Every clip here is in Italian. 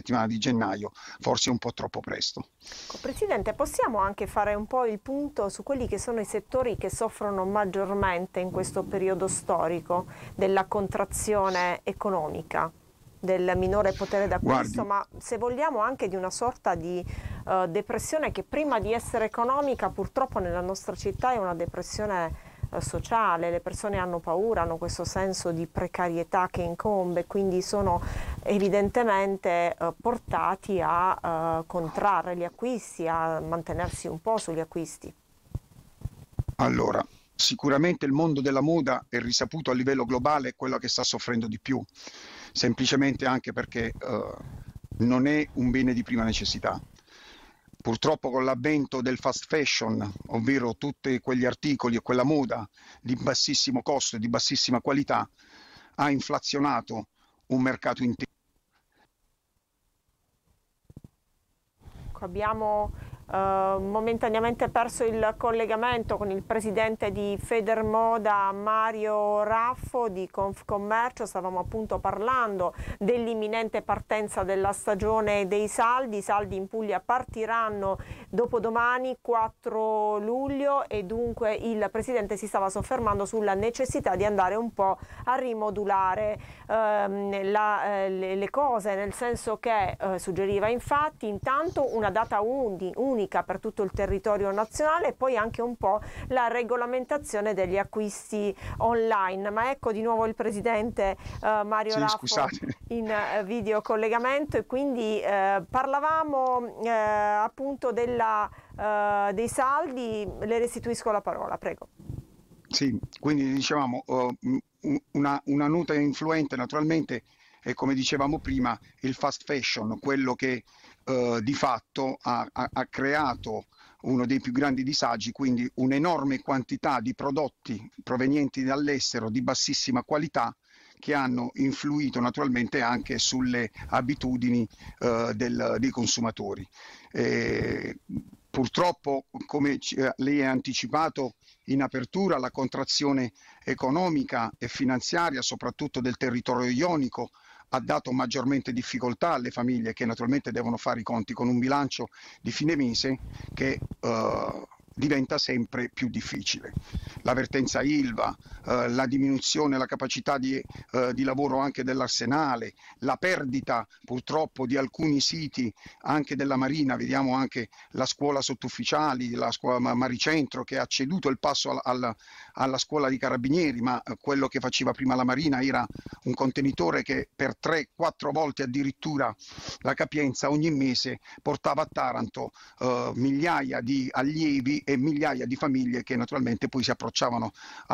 settimana di gennaio forse è un po' troppo presto. Presidente, possiamo anche fare un po' il punto su quelli che sono i settori che soffrono maggiormente in questo periodo storico della contrazione economica, del minore potere d'acquisto, Guardi, ma se vogliamo anche di una sorta di depressione che prima di essere economica purtroppo nella nostra città è una depressione sociale, le persone hanno paura, hanno questo senso di precarietà che incombe, quindi sono evidentemente portati a contrarre gli acquisti, a mantenersi un po' sugli acquisti. allora, sicuramente il mondo della moda è risaputo a livello globale quello che sta soffrendo di più, semplicemente anche perché non è un bene di prima necessità. Purtroppo con l'avvento del fast fashion, ovvero tutti quegli articoli e quella moda di bassissimo costo e di bassissima qualità, ha inflazionato un mercato intero. Abbiamo momentaneamente perso il collegamento con il presidente di Federmoda Mario Raffo di Confcommercio. Stavamo appunto parlando dell'imminente partenza della stagione dei saldi. I saldi in Puglia partiranno dopodomani 4 luglio e dunque il presidente si stava soffermando sulla necessità di andare un po' a rimodulare le cose, nel senso che suggeriva infatti intanto una data unica per tutto il territorio nazionale e poi anche un po' la regolamentazione degli acquisti online. Ma ecco di nuovo il presidente Mario Sì, Raffo scusate. in video collegamento e quindi parlavamo appunto dei saldi. Le restituisco la parola, prego. Sì, quindi dicevamo una nota influente naturalmente è come dicevamo prima il fast fashion, quello che di fatto ha creato uno dei più grandi disagi, quindi un'enorme quantità di prodotti provenienti dall'estero di bassissima qualità che hanno influito naturalmente anche sulle abitudini dei consumatori. Eh, Purtroppo, come lei ha anticipato in apertura, la contrazione economica e finanziaria, soprattutto del territorio ionico, ha dato maggiormente difficoltà alle famiglie che naturalmente devono fare i conti con un bilancio di fine mese che diventa sempre più difficile. La vertenza ILVA, la diminuzione, la capacità di lavoro anche dell'arsenale, la perdita purtroppo di alcuni siti anche della Marina, vediamo anche la scuola sottufficiali, la scuola Maricentro che ha ceduto il passo alla scuola di carabinieri, ma quello che faceva prima la Marina era un contenitore che per 3-4 volte addirittura la capienza ogni mese portava a Taranto migliaia di allievi e migliaia di famiglie che naturalmente poi si approcciavano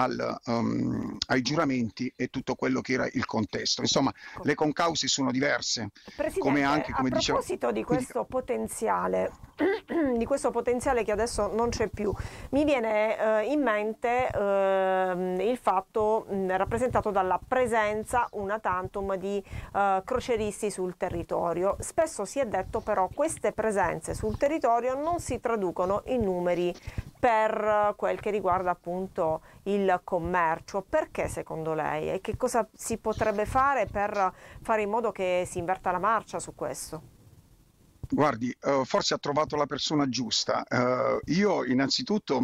ai giuramenti e tutto quello che era il contesto. Insomma, le concause sono diverse, come Presidente, anche, a come dicevo, proposito di quindi, questo potenziale, di questo potenziale che adesso non c'è più, mi viene in mente il fatto rappresentato dalla presenza una tantum di croceristi sul territorio. Spesso si è detto però queste presenze sul territorio non si traducono in numeri per quel che riguarda appunto il commercio. Perché secondo lei? E che cosa si potrebbe fare per fare in modo che si inverta la marcia su questo? guardi, forse ha trovato la persona giusta. Io innanzitutto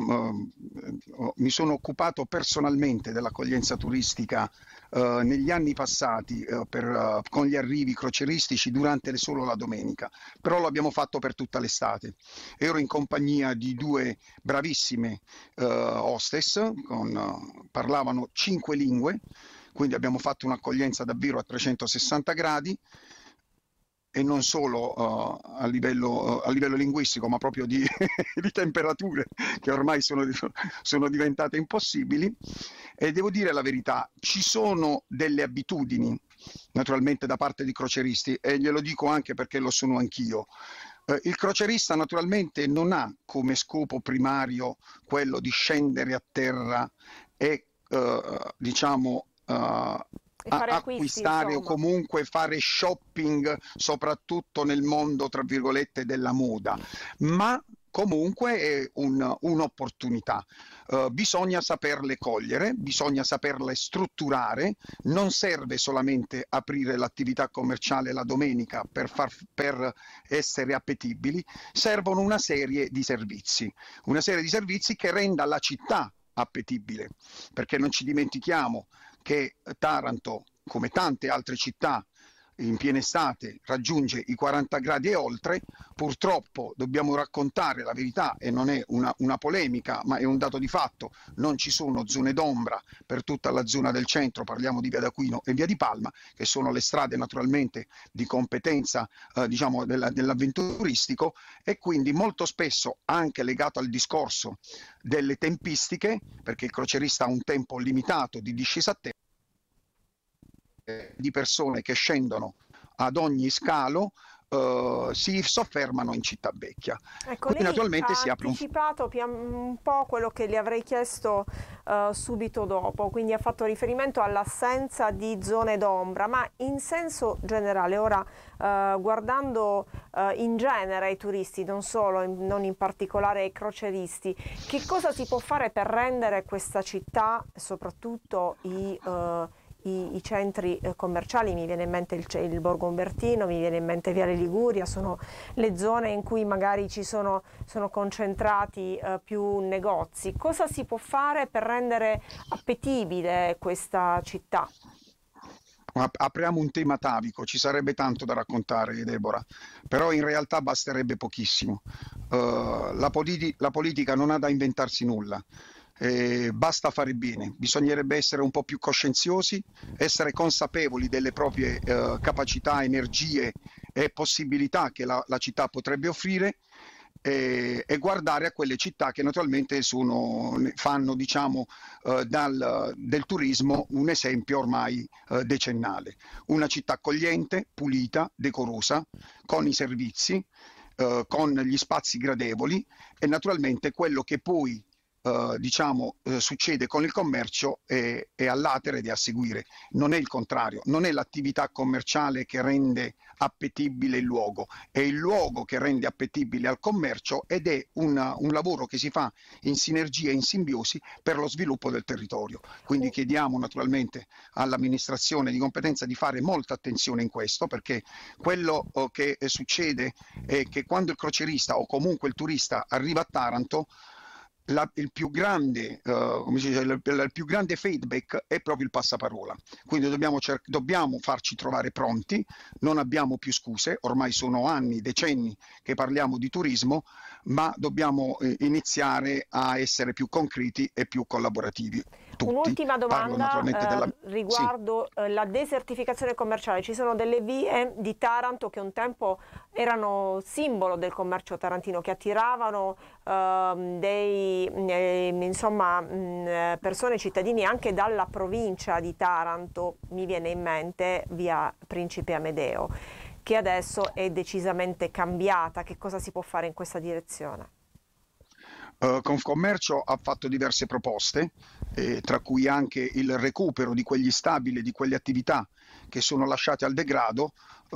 mi sono occupato personalmente dell'accoglienza turistica negli anni passati con gli arrivi croceristici durante solo la domenica, però lo abbiamo fatto per tutta l'estate. Ero in compagnia di due bravissime hostess, parlavano 5 lingue, quindi abbiamo fatto un'accoglienza davvero a 360 gradi e non solo a livello linguistico, ma proprio di, di temperature che ormai sono diventate impossibili. E devo dire la verità, ci sono delle abitudini, naturalmente da parte di croceristi, e glielo dico anche perché lo sono anch'io. Il crocerista naturalmente non ha come scopo primario quello di scendere a terra e diciamo E fare acquisti, acquistare o insomma. comunque fare shopping, soprattutto nel mondo, tra virgolette, della moda, ma comunque è un'opportunità. Bisogna saperle cogliere, bisogna saperle strutturare, non serve solamente aprire l'attività commerciale la domenica per essere appetibili, servono una serie di servizi che renda la città appetibile, perché non ci dimentichiamo che Taranto, come tante altre città, in piena estate raggiunge i 40 gradi e oltre. Purtroppo dobbiamo raccontare la verità e non è una polemica, ma è un dato di fatto: non ci sono zone d'ombra per tutta la zona del centro, parliamo di Via d'Aquino e Via di Palma, che sono le strade naturalmente di competenza diciamo dell'avventuristico, e quindi molto spesso, anche legato al discorso delle tempistiche, perché il crocerista ha un tempo limitato di discesa a terra, di persone che scendono ad ogni scalo si soffermano in Città Vecchia. Ecco, Quindi lei naturalmente ha si apre anticipato un po' quello che le avrei chiesto subito dopo, quindi ha fatto riferimento all'assenza di zone d'ombra, ma in senso generale, ora guardando in genere i turisti, non solo, non in particolare i croceristi, che cosa si può fare per rendere questa città, soprattutto i centri commerciali? Mi viene in mente il Borgo Umbertino, mi viene in mente Viale Liguria, sono le zone in cui magari sono concentrati più negozi. Cosa si può fare per rendere appetibile questa città? Apriamo un tema atavico, ci sarebbe tanto da raccontare, Deborah, però in realtà basterebbe pochissimo. La politica non ha da inventarsi nulla. Basta fare bene, bisognerebbe essere un po' più coscienziosi, essere consapevoli delle proprie capacità, energie e possibilità che la città potrebbe offrire, e guardare a quelle città che naturalmente fanno diciamo, del turismo un esempio ormai decennale. Una città accogliente, pulita, decorosa, con i servizi, con gli spazi gradevoli, e naturalmente quello che poi diciamo succede con il commercio è all'atere ed è a seguire, non è il contrario, non è l'attività commerciale che rende appetibile il luogo, è il luogo che rende appetibile al commercio, ed è un lavoro che si fa in sinergia e in simbiosi per lo sviluppo del territorio. Quindi chiediamo naturalmente all'amministrazione di competenza di fare molta attenzione in questo, perché quello che succede è che quando il crocerista o comunque il turista arriva a Taranto, il più grande, come si dice, il più grande feedback è proprio il passaparola. Quindi dobbiamo farci trovare pronti, non abbiamo più scuse, ormai sono anni, decenni che parliamo di turismo, ma dobbiamo iniziare a essere più concreti e più collaborativi. Un'ultima domanda Sì. riguardo la desertificazione commerciale. Ci sono delle vie di Taranto che un tempo erano simbolo del commercio tarantino, che attiravano persone, cittadini anche dalla provincia di Taranto. Mi viene in mente via Principe Amedeo, che adesso è decisamente cambiata. Che cosa si può fare in questa direzione? Confcommercio ha fatto diverse proposte, tra cui anche il recupero di quegli stabili, di quelle attività che sono lasciate al degrado,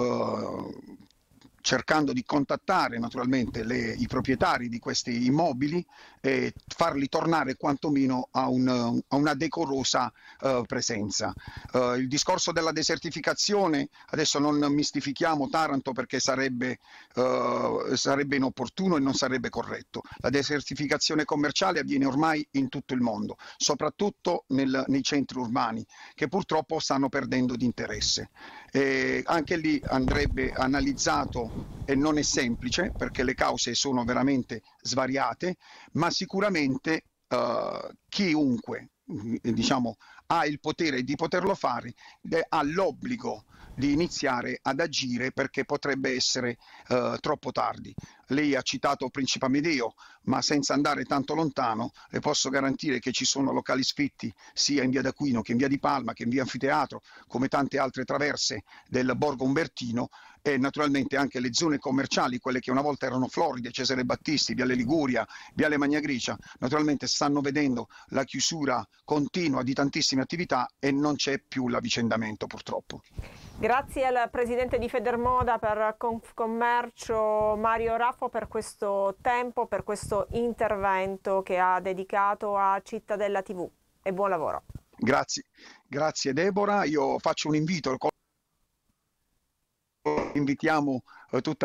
cercando di contattare naturalmente i proprietari di questi immobili e farli tornare quantomeno a una decorosa presenza. Il discorso della desertificazione, adesso non mistifichiamo Taranto, perché sarebbe inopportuno e non sarebbe corretto. La desertificazione commerciale avviene ormai in tutto il mondo, soprattutto nei centri urbani, che purtroppo stanno perdendo di interesse. Anche lì andrebbe analizzato, e non è semplice perché le cause sono veramente svariate, ma sicuramente chiunque diciamo, ha il potere di poterlo fare, ha l'obbligo di iniziare ad agire, perché potrebbe essere troppo tardi. Lei ha citato Principe Amedeo, ma senza andare tanto lontano le posso garantire che ci sono locali sfitti sia in via d'Aquino che in via di Palma che in via Anfiteatro, come tante altre traverse del Borgo Umbertino, e naturalmente anche le zone commerciali, quelle che una volta erano Floride, Cesare Battisti, Viale Liguria, Viale Magna Grecia, naturalmente stanno vedendo la chiusura continua di tantissime attività e non c'è più l'avvicendamento, purtroppo. Grazie al presidente di Federmoda per Confcommercio Mario Raffo per questo tempo, per questo intervento che ha dedicato a Cittadella TV e buon lavoro. Grazie Deborah, io faccio un invito, invitiamo tutta